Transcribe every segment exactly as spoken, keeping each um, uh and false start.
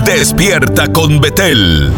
Despierta con Betel.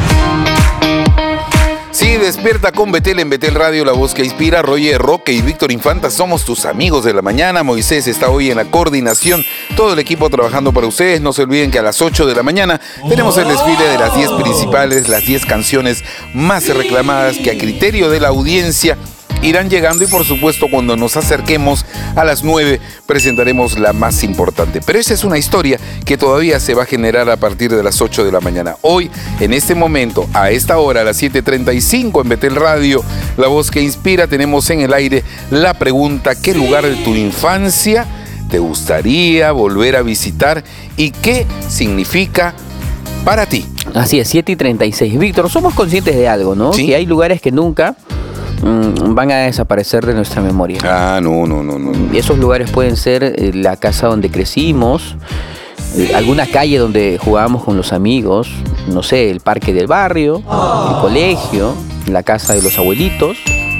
Sí, despierta con Betel en Betel Radio, la voz que inspira. Roger Roque y Víctor Infanta somos tus amigos de la mañana. Moisés está hoy en la coordinación. Todo el equipo trabajando para ustedes. No se olviden que a las ocho de la mañana tenemos el desfile de las diez principales, las diez canciones más reclamadas que a criterio de la audiencia irán llegando, y por supuesto cuando nos acerquemos a las nueve presentaremos la más importante. Pero esa es una historia que todavía se va a generar a partir de las ocho de la mañana. Hoy, en este momento, a esta hora, a las siete treinta y cinco en Betel Radio, la voz que inspira, tenemos en el aire la pregunta: ¿qué lugar de tu infancia te gustaría volver a visitar y qué significa para ti? Así es, siete y treinta y seis. Víctor, somos conscientes de algo, ¿no? ¿Sí? Que hay lugares que nunca mmm, van a desaparecer de nuestra memoria. Ah, no, no, no, no. Y esos lugares pueden ser eh, la casa donde crecimos, eh, alguna calle donde jugábamos con los amigos, no sé, el parque del barrio, el colegio, la casa de los abuelitos,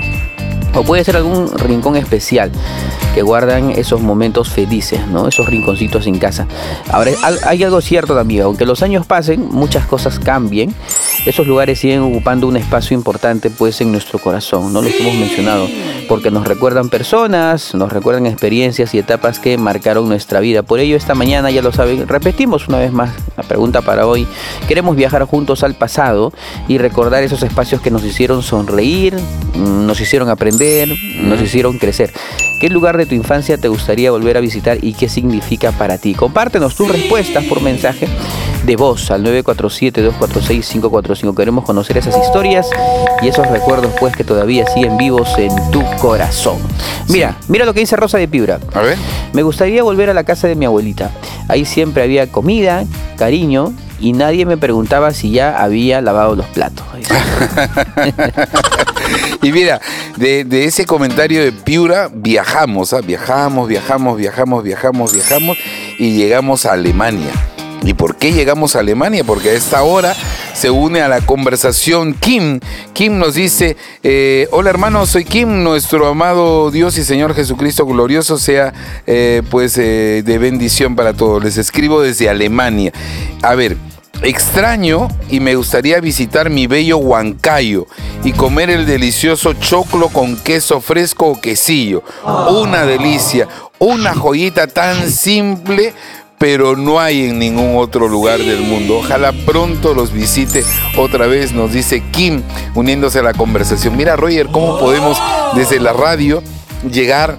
o puede ser algún rincón especial que guardan esos momentos felices, ¿no? Esos rinconcitos en casa. Ahora, hay algo cierto también: aunque los años pasen, muchas cosas cambien, esos lugares siguen ocupando un espacio importante pues en nuestro corazón, ¿no? Lo que hemos mencionado, porque nos recuerdan personas, nos recuerdan experiencias y etapas que marcaron nuestra vida. Por ello, esta mañana, ya lo saben, repetimos una vez más la pregunta para hoy. Queremos viajar juntos al pasado y recordar esos espacios que nos hicieron sonreír, nos hicieron aprender, nos hicieron crecer. ¿Qué lugar de tu infancia te gustaría volver a visitar y qué significa para ti? Compártenos tus respuestas por mensaje de voz al nueve cuatro siete, dos cuatro seis, cinco cuatro cinco. Queremos conocer esas historias y esos recuerdos pues que todavía siguen vivos en tu corazón. Mira, sí. mira lo que dice Rosa de Piura. A ver. Me gustaría volver a la casa de mi abuelita. Ahí siempre había comida, cariño, y nadie me preguntaba si ya había lavado los platos. Y mira, de, de ese comentario de Piura, viajamos, ¿ah? viajamos, viajamos, viajamos, viajamos, viajamos y llegamos a Alemania. ¿Y por qué llegamos a Alemania? Porque a esta hora se une a la conversación Kim. Kim nos dice: eh, hola hermanos, soy Kim, nuestro amado Dios y Señor Jesucristo glorioso sea eh, pues eh, de bendición para todos. Les escribo desde Alemania. A ver, extraño y me gustaría visitar mi bello Huancayo y comer el delicioso choclo con queso fresco o quesillo. Una delicia, una joyita tan simple, pero no hay en ningún otro lugar del mundo. Ojalá pronto los visite otra vez, nos dice Kim, uniéndose a la conversación. Mira, Roger, cómo podemos desde la radio llegar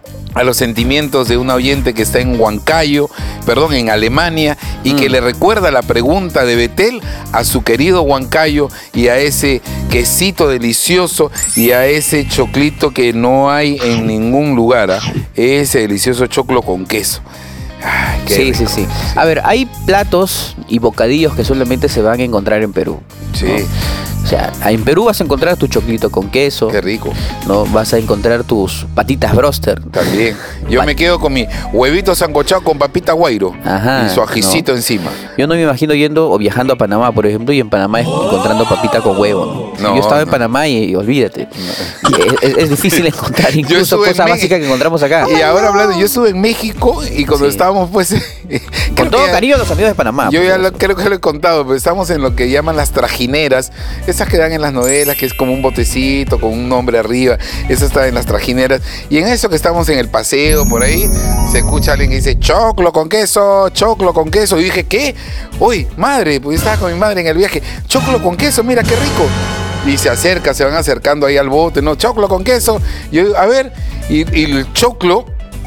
a los sentimientos de un oyente que está en Huancayo, perdón, en Alemania, y mm. que le recuerda la pregunta de Betel a su querido Huancayo y a ese quesito delicioso y a ese choclito que no hay en ningún lugar, ¿eh? Ese delicioso choclo con queso. Ay, qué sí, rico. sí, sí. A ver, hay platos y bocadillos que solamente se van a encontrar en Perú, Sí. ¿no? O sea, en Perú vas a encontrar tu choclito con queso. Qué rico. ¿No? Vas a encontrar tus patitas broster. También. Yo me quedo con mi huevito sancochado con papita guairo. Ajá, y su ajicito no. encima. Yo no me imagino yendo o viajando a Panamá, por ejemplo, y en Panamá encontrando papita con huevo, ¿no? No, Yo estaba no. en Panamá y, y olvídate. No. Es, es, es difícil encontrar incluso cosas básicas que encontramos acá. Y ahora hablando, yo estuve en México y cuando Sí. estábamos pues... Con todo cariño a los amigos de Panamá. Yo pues, ya lo, creo que lo he contado, pero estamos en lo que llaman las trajineras. Esas que dan en las novelas, que es como un botecito con un nombre arriba. Eso está en las trajineras. Y en eso que estamos en el paseo por ahí, se escucha alguien que dice choclo con queso, choclo con queso. Y dije, ¿qué? Uy, madre, pues estaba con mi madre en el viaje. Choclo con queso, mira qué rico. Y se acerca, se van acercando ahí al bote, ¿no? Choclo con queso. Y yo, a ver, y, y el choclo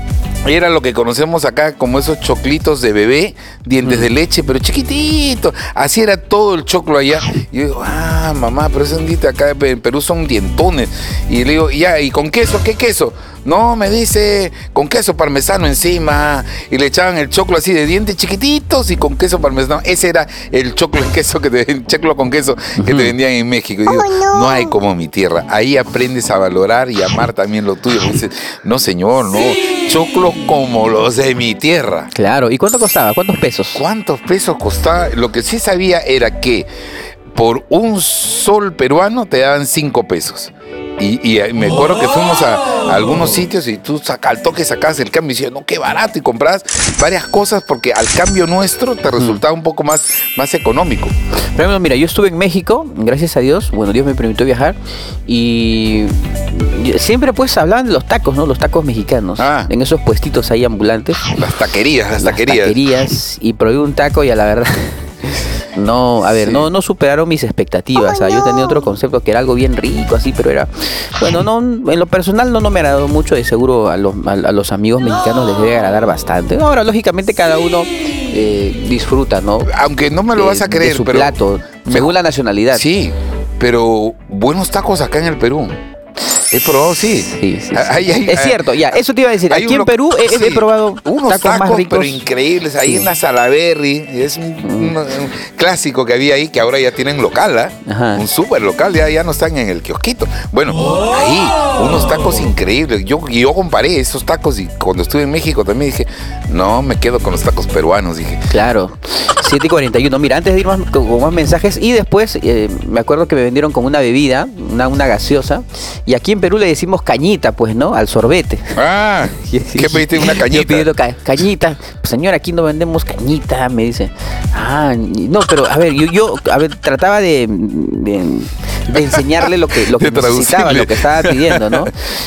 era lo que conocemos acá como esos choclitos de bebé, dientes mm. de leche, pero chiquitito. Así era todo el choclo allá. Y yo digo, ah, mamá, pero esos dientes acá en Perú son dientones. Y le digo, ya, ¿y con queso? ¿Qué queso? No, me dice, con queso parmesano encima. Y le echaban el choclo así de dientes chiquititos y con queso parmesano. Ese era el choclo en queso que te, choclo con queso que uh-huh. te vendían en México. Y digo, oh, no. no hay como mi tierra. Ahí aprendes a valorar y amar también lo tuyo. Y dices, no, señor, no. Choclo como los de mi tierra. Claro. ¿Y cuánto costaba? ¿Cuántos pesos? ¿Cuántos pesos costaba? Lo que sí sabía era que por un sol peruano te daban cinco pesos. Y, y me acuerdo que fuimos a, a algunos sitios y tú saca, al toque sacabas el cambio y decías, no, qué barato, y comprabas varias cosas porque al cambio nuestro te resultaba un poco más, más económico. Por ejemplo, mira, yo estuve en México, gracias a Dios, bueno, Dios me permitió viajar y siempre pues hablaban de los tacos, ¿no? Los tacos mexicanos, Ah. en esos puestitos ahí ambulantes. Las taquerías, las, Las taquerías. taquerías, y probé un taco y a la verdad... No, a ver, Sí. no, no superaron mis expectativas. Oh, yo tenía otro concepto que era algo bien rico, así, pero era, bueno, no, en lo personal no, no me agradó mucho. De seguro a los, a, a los amigos mexicanos les debe agradar bastante. Ahora, lógicamente, cada uno eh, disfruta, ¿no? Aunque no me lo de, vas a creer, de su pero plato, según la nacionalidad. Sí, pero buenos tacos acá en el Perú. He probado, sí. Sí, sí, Hay- sí. hay- Es cierto, ya, eso te iba a decir. hay Aquí un en Perú lo- he, he sí, probado unos tacos, tacos, más ricos. pero increíbles. Ahí Sí. en la Salaberry, es un, un- un clásico que había ahí, que ahora ya tienen local, ¿ah? Ajá. Un súper local, ya, ya no están en el kiosquito. Bueno, ahí, unos tacos increíbles. Yo, yo comparé esos tacos y cuando estuve en México también dije, no, me quedo con los tacos peruanos, dije. Claro, siete y cuarenta y uno. Mira, antes de ir más, con, con más mensajes, y después eh, me acuerdo que me vendieron con una bebida, una, una gaseosa, y aquí en Perú le decimos cañita, pues, ¿no? Al sorbete. Ah, ¿qué pediste? Una Yo cañita. pidiendo ca- cañita. Señor, aquí no vendemos cañita, me dice. Ah, no, pero a ver, yo, yo a ver, trataba de, de, de enseñarle lo que, lo que De necesitaba, traducirle. lo que estaba pidiendo, ¿no?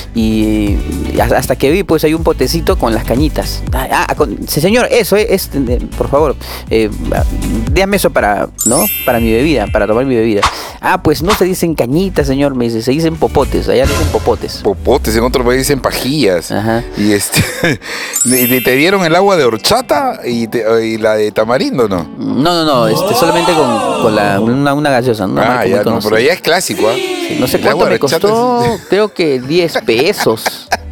Y hasta hasta que vi, pues, hay un potecito con las cañitas. Ah, ah, con- sí, señor, eso es, es, eh, por favor, eh, déjame eso para, ¿no? Para mi bebida, para tomar mi bebida. Ah, pues no se dicen cañitas, señor, me dice, se dicen popotes, allá dicen popotes. Popotes, en otro país dicen pajillas. Ajá. Y este y te dieron el agua de horchata y, te- y la de tamarindo, ¿no? No, no, no, este, solamente con, con la, una, una gaseosa, una ah, marca muy ya, no, conocida. pero allá es clásico, ¿ah? Sí, no sé El cuánto agua de me horchata costó, es- creo que diez pesos.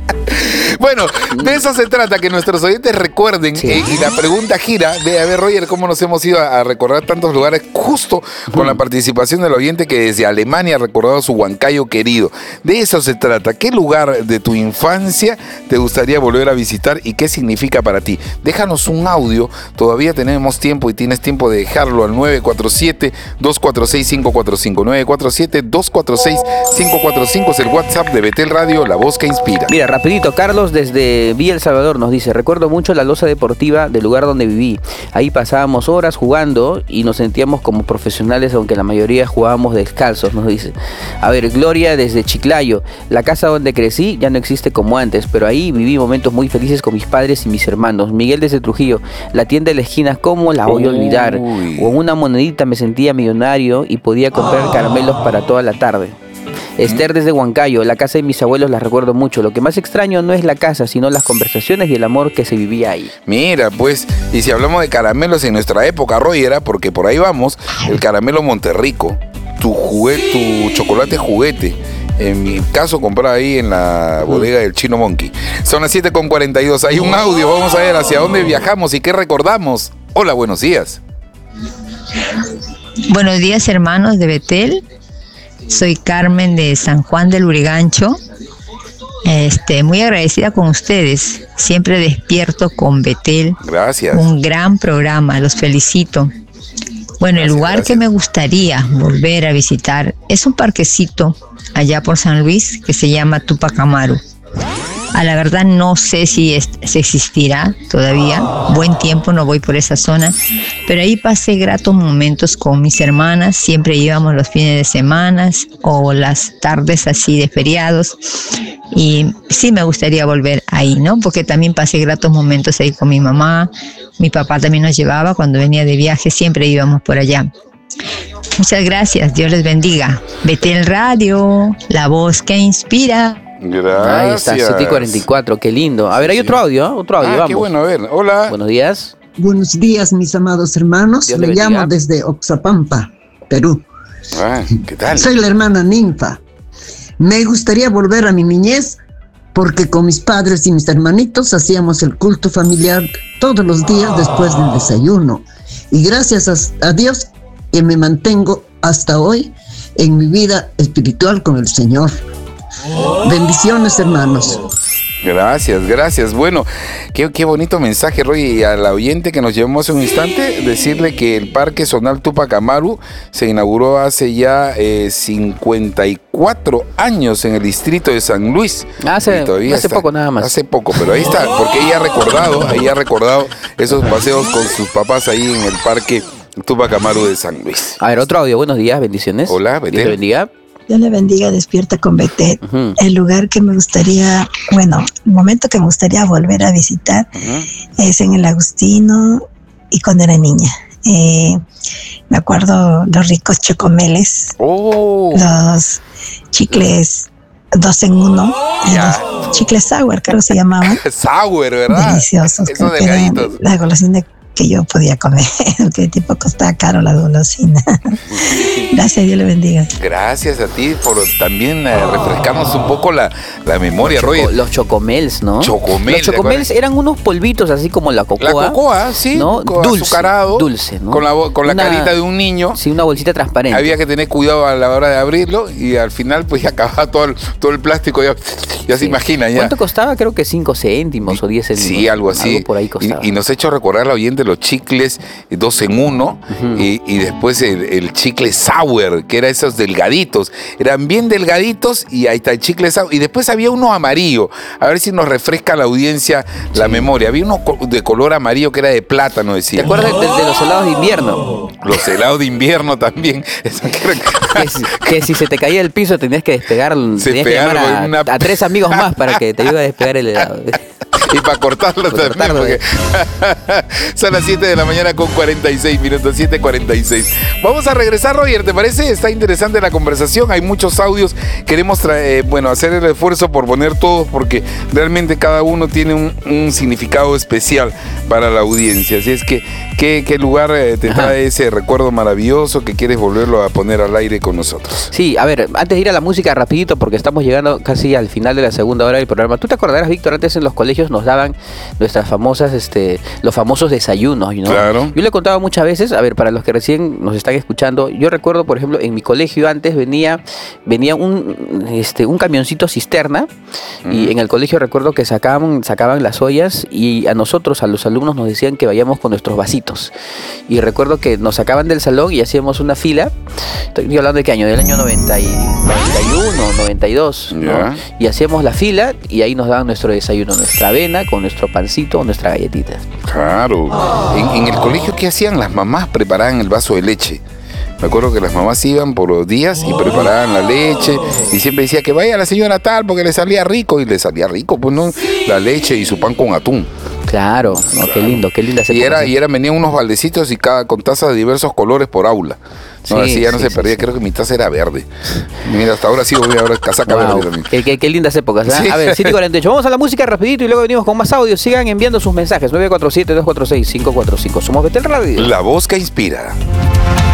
Bueno, de eso se trata, que nuestros oyentes recuerden. Sí. eh, y la pregunta gira de, a ver, Roger, ¿cómo nos hemos ido a, a recordar tantos lugares justo con la participación del oyente que desde Alemania ha recordado su Huancayo querido? De eso se trata. ¿Qué lugar de tu infancia te gustaría volver a visitar y qué significa para ti? Déjanos un audio, todavía tenemos tiempo y tienes tiempo de dejarlo al nueve cuatro siete, dos cuatro seis, cinco cuatro cinco. nueve cuatro siete, dos cuatro seis, cinco cuatro cinco es el WhatsApp de Betel Radio, la voz que inspira. Mira, rapidito, Carlos desde Villa El Salvador nos dice, recuerdo mucho la loza deportiva del lugar donde viví. Ahí pasábamos horas jugando y nos sentíamos como profesionales, aunque la mayoría jugábamos descalzos, nos dice. A ver, Gloria desde Chiclayo, la casa donde crecí ya no existe como antes, pero ahí viví momentos muy felices con mis padres y mis hermanos. Miguel desde Trujillo, la tienda de la esquina, ¿cómo la voy a olvidar? Uy. Con una monedita me sentía millonario y podía comprar caramelos para toda la tarde. Esther desde Huancayo, la casa de mis abuelos la recuerdo mucho. Lo que más extraño no es la casa, sino las conversaciones y el amor que se vivía ahí. Mira, pues, y si hablamos de caramelos en nuestra época, Roger, era porque por ahí vamos, el caramelo Monterrico, tu juguete, tu chocolate juguete. En mi caso, compraba ahí en la bodega del Chino Monkey. Son las siete con cuarenta y dos. Hay un audio, vamos a ver hacia dónde viajamos y qué recordamos. Hola, buenos días. Buenos días, hermanos de Betel. Soy Carmen de San Juan del Urigancho. Este, muy agradecida con ustedes. Siempre despierto con Betel. Gracias. Un gran programa, los felicito. Bueno, el Gracias, lugar gracias. que me gustaría volver a visitar es un parquecito allá por San Luis que se llama Tupac Amaru. A la verdad no sé si, es, si existirá todavía. Buen tiempo no voy por esa zona. Pero ahí pasé gratos momentos con mis hermanas. Siempre íbamos los fines de semana o las tardes así de feriados. Y sí me gustaría volver ahí, ¿no? Porque también pasé gratos momentos ahí con mi mamá. Mi papá también nos llevaba cuando venía de viaje. Siempre íbamos por allá. Muchas gracias. Dios les bendiga. Betel Radio, la voz que inspira. Gracias. Ahí está, siete y cuarenta y cuatro, qué lindo. A ver, hay otro audio, ¿eh? Otro audio, Ah, vamos. qué bueno, a ver. Hola. Buenos días. Buenos días, mis amados hermanos. Dios le Me bendiga. llamo desde Oxapampa, Perú. Ah, ¿qué tal? Soy la hermana Ninfa. Me gustaría volver a mi niñez porque con mis padres y mis hermanitos hacíamos el culto familiar todos los días después del desayuno. Y gracias a, a Dios que me mantengo hasta hoy en mi vida espiritual con el Señor. Bendiciones, hermanos. Gracias, gracias. Bueno, qué, qué bonito mensaje, Roy. Y a la oyente que nos llevamos hace un instante, decirle que el Parque Zonal Tupac Amaru se inauguró hace ya eh, cincuenta y cuatro años en el distrito de San Luis. Hace, hace está, poco nada más. Hace poco, pero ahí está, porque ella ha recordado, ella ha recordado esos paseos con sus papás ahí en el Parque Tupac Amaru de San Luis. A ver, otro audio. Buenos días, bendiciones. Hola, Betel. Dios te bendiga. Dios le bendiga, despierta con Betel. Uh-huh. El lugar que me gustaría, bueno, el momento que me gustaría volver a visitar Uh-huh. es en el Agustino y cuando era niña. Eh, me acuerdo los ricos chocomeles, Oh, los chicles dos en uno, eh, ya. los chicles sour, creo que se llamaban. sour, ¿verdad? Deliciosos. Esos creo que era delgaditos. la golosina que yo podía comer, porque tipo costaba caro la golosina. Gracias, Dios le bendiga. Gracias a ti por también eh, refrescarnos un poco la, la memoria, Choco- Roy. los chocomels, ¿no? Chocomel, Los chocomels ¿te eran unos polvitos así como la cocoa. La cocoa, sí, ¿no? co- Dulce, azucarado, dulce, ¿no? con la, bo- con la Una- carita de un niño. Sí, una bolsita transparente. Había que tener cuidado a la hora de abrirlo y al final pues ya acababa todo el, todo el plástico, ya, ya se Sí. imagina ya. ¿Cuánto costaba? Creo que cinco céntimos o diez céntimos. Sí, algo así. Algo por ahí costaba. y, y nos ha hecho recordar la oyente los chicles eh, dos en uno Ujú. y, y después el, el chicle sour, que era esos delgaditos. Eran bien delgaditos y ahí está el chicle sour. Y después había uno amarillo. A ver si nos refresca a la audiencia la memoria. Había uno co- de color amarillo que era de plátano, ¿Te decía. acuerdas de, de los helados de invierno? Los helados de invierno también. Eso que- Que si, que si se te caía el piso tenías que despegar, tenías que Despegarlo llamar a, en una- a tres amigos más para que te ayude a despegar el helado. Y para cortarlo Para también, cortarlo, porque son las siete de la mañana con cuarenta y seis minutos, siete cuarenta y seis. Vamos a regresar, Roger, ¿te parece? Está interesante la conversación, hay muchos audios, queremos tra- eh, bueno, hacer el esfuerzo por poner todos, porque realmente cada uno tiene un, un significado especial para la audiencia, así es que, ¿qué, qué lugar eh, te Ajá. trae ese recuerdo maravilloso que quieres volverlo a poner al aire con nosotros? Sí, a ver, antes de ir a la música rapidito, porque estamos llegando casi al final de la segunda hora del programa. ¿Tú te acordarás, Víctor, antes en los colegios nos daban nuestras famosas, este, los famosos desayunos, ¿no? Claro. Yo le contaba muchas veces, a ver, para los que recién nos están escuchando, yo recuerdo, por ejemplo, en mi colegio antes venía, venía un, este, un camioncito cisterna y en el colegio recuerdo que sacaban, sacaban las ollas y a nosotros, a los alumnos, nos decían que vayamos con nuestros vasitos. Y recuerdo que nos sacaban del salón y hacíamos una fila. Estoy hablando de qué año, del año noventa y, noventa y uno, noventa y dos, ¿no? Ya. Y hacíamos la fila y ahí nos daban nuestro desayuno, nuestra avena con nuestro pancito o nuestra galletita. Claro. En, en el colegio, ¿qué hacían? Las mamás preparaban el vaso de leche. Me acuerdo que las mamás iban por los días y preparaban la leche y siempre decía que vaya la señora tal porque le salía rico y le salía rico, pues no, la leche y su pan con atún. Claro, no, qué lindo, qué linda Y era, y era, venían unos baldecitos y cada con tazas de diversos colores por aula. No, Sí, así ya no sí, se sí, perdía, sí. creo que mi taza era verde. Mira, hasta ahora sigo, ahora casaca Wow, verde también. qué, qué- qué lindas épocas, ¿eh? Sí. A ver, siete y cuarenta y ocho. Vamos a la música rapidito y luego venimos con más audios. Sigan enviando sus mensajes. nueve cuatro siete, dos cuatro seis, cinco cuatro cinco. Somos Betel Radio. La voz que inspira.